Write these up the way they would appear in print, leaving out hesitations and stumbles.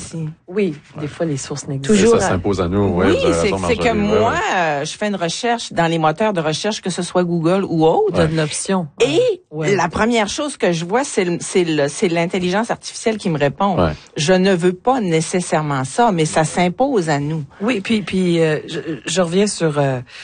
aussi. Oui, des fois, les sources n'existent Toujours. pas. Ça s'impose à nous. Oui, c'est que moi, je fais une recherche dans les moteurs de recherche, que ce soit Google ou autre. T'as de l'option. Et la première chose que je vois, c'est l'intelligence artificielle qui me répond. Ouais. Je ne veux pas nécessairement ça, mais ça s'impose à nous. Oui, puis je reviens sur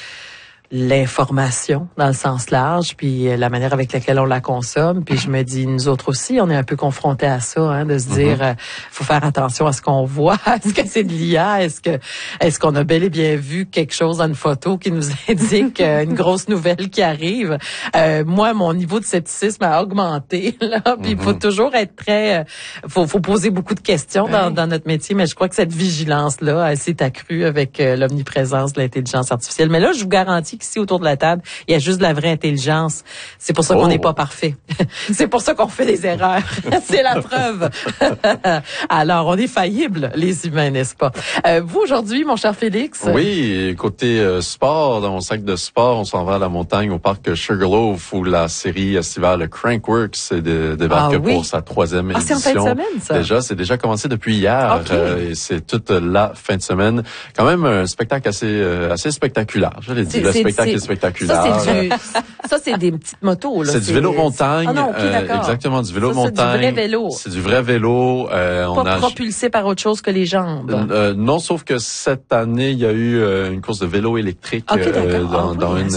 l'information dans le sens large, puis la manière avec laquelle on la consomme. Puis je me dis, nous autres aussi, on est un peu confrontés à ça, hein, de se dire, faut faire attention à ce qu'on voit. Est-ce que c'est de l'IA? Est-ce qu'on a bel et bien vu quelque chose dans une photo qui nous indique une grosse nouvelle qui arrive? Moi, mon niveau de scepticisme a augmenté, là. Puis il faut toujours être très, faut poser beaucoup de questions dans notre métier, mais je crois que cette vigilance-là, elle s'est accrue avec l'omniprésence de l'intelligence artificielle. Mais là, je vous garantis ici autour de la table, il y a juste de la vraie intelligence. C'est pour ça qu'on n'est pas parfait. C'est pour ça qu'on fait des erreurs. C'est la preuve. Alors, on est faillibles, les humains, n'est-ce pas? Vous, aujourd'hui, mon cher Félix? Oui, côté sport, dans mon sac de sport, on s'en va à la montagne, au parc Sugarloaf, où la série estivale Crankworx débarque pour sa 3e édition. C'est en fin de semaine, ça? C'est déjà commencé depuis hier. Okay. Et c'est toute la fin de semaine. Quand même un spectacle assez spectaculaire. Je l'ai dit, le spectacle est spectaculaire. Ça, c'est des petites motos, là. C'est du vélo montagne. Ah non, OK, d'accord. Exactement, du vélo montagne. C'est du vrai vélo. C'est du vrai vélo. Pas propulsé par autre chose que les jambes. Non, sauf que cette année, il y a eu une course de vélo électrique dans une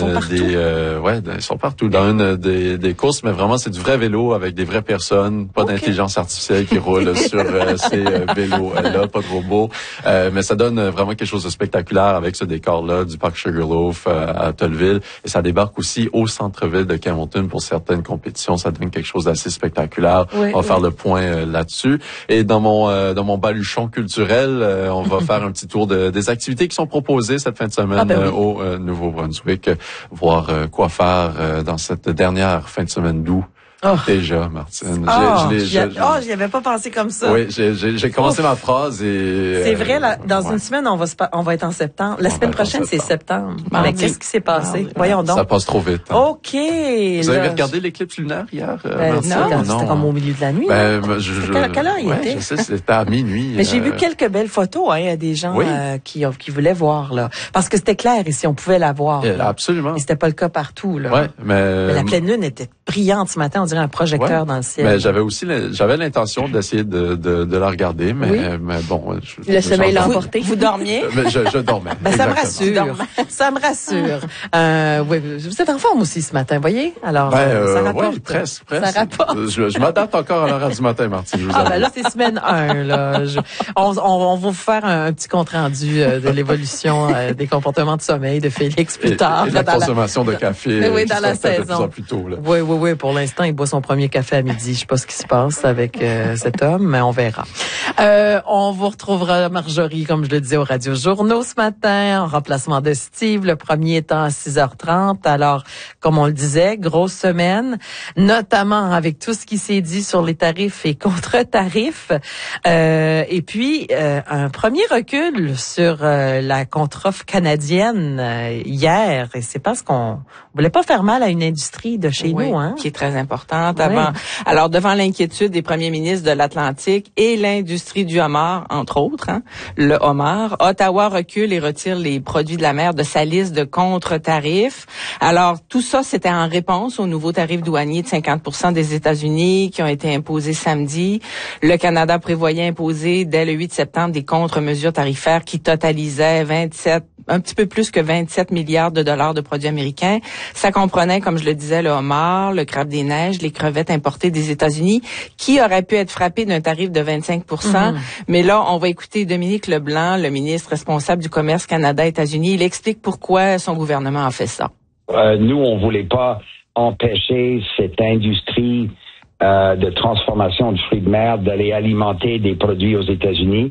ils sont partout. Dans une des courses, mais vraiment, c'est du vrai vélo avec des vraies personnes, pas d'intelligence artificielle qui roule sur ces vélos-là, pas de robots. Mais ça donne vraiment quelque chose de spectaculaire avec ce décor-là du parc Sugarloaf à Tolleville. Et ça débarque aussi au centre-ville de Campbellton pour certaines compétitions. Ça donne quelque chose d'assez spectaculaire. On va faire le point là-dessus. Et dans mon baluchon culturel, on va faire un petit tour des activités qui sont proposées cette fin de semaine au Nouveau-Brunswick. Voir quoi faire dans cette dernière fin de semaine d'août. Déjà, Martine. J'y avais pas pensé comme ça. Oui, j'ai commencé ma phrase et... C'est vrai, là, dans une semaine, on va être en septembre. La semaine prochaine, c'est septembre. Mais qu'est-ce qui s'est passé? Voyons donc. Ça passe trop vite. Hein. OK. Vous avez regardé l'éclipse lunaire hier? Non, c'était comme au milieu de la nuit. Quelle heure il était? Je sais, c'était à minuit. Mais j'ai vu quelques belles photos, il y a des gens qui voulaient voir, là. Parce que c'était clair ici, on pouvait la voir. Absolument. Et c'était pas le cas partout, là. Ouais, mais la pleine lune était brillante ce matin, on dirait un projecteur dans le ciel. Mais j'avais l'intention d'essayer de la regarder, mais bon. Le sommeil l'a emporté. Vous dormiez? Je dormais. Ça me rassure. Ça me rassure. Vous êtes en forme aussi ce matin, voyez? Alors, ça rapporte. Oui, presque. Ça rapporte. Je m'adapte encore à l'heure du matin, Martine. Là, c'est semaine 1, là. On va vous faire un petit compte-rendu de l'évolution des comportements de sommeil de Félix plus tard. Et la consommation de café. Dans la saison. De plus en plus tôt, là. Oui. Pour l'instant, il boit son premier café à midi. Je sais pas ce qui se passe avec cet homme, mais on verra. On vous retrouvera Marjorie, comme je le disais, au Radio Journaux ce matin, en remplacement de Steve, le premier étant à 6h30. Alors, comme on le disait, grosse semaine, notamment avec tout ce qui s'est dit sur les tarifs et contre-tarifs. Et puis, un premier recul sur la contre-offre canadienne hier. Et c'est parce qu'on voulait pas faire mal à une industrie de chez nous, hein? Qui est très importante. Alors, devant l'inquiétude des premiers ministres de l'Atlantique et l'industrie du homard, entre autres, le homard, Ottawa recule et retire les produits de la mer de sa liste de contre-tarifs. Alors, tout ça, c'était en réponse aux nouveaux tarifs douaniers de 50% des États-Unis qui ont été imposés samedi. Le Canada prévoyait imposer dès le 8 septembre des contre-mesures tarifaires qui totalisaient un petit peu plus que 27 milliards de dollars de produits américains. Ça comprenait, comme je le disais, le homard, le crabe des neiges, les crevettes importées des États-Unis, qui auraient pu être frappées d'un tarif de 25%. Mais là, on va écouter Dominique Leblanc, le ministre responsable du commerce Canada-États-Unis. Il explique pourquoi son gouvernement a fait ça. Nous, on voulait pas empêcher cette industrie de transformation de fruits de mer d'aller alimenter des produits aux États-Unis.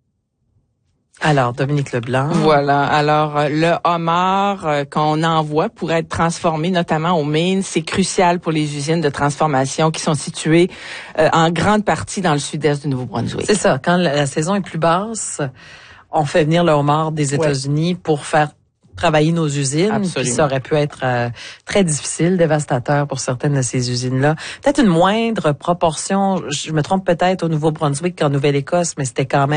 Alors, Dominique Leblanc. Voilà. Alors, le homard qu'on envoie pour être transformé, notamment au Maine, c'est crucial pour les usines de transformation qui sont situées en grande partie dans le sud-est du Nouveau-Brunswick. C'est ça. Quand la saison est plus basse, on fait venir le homard des États-Unis pour faire travailler nos usines. Absolument. Puis ça aurait pu être très difficile, dévastateur pour certaines de ces usines-là. Peut-être une moindre proportion, je me trompe peut-être au Nouveau-Brunswick qu'en Nouvelle-Écosse, mais c'était quand même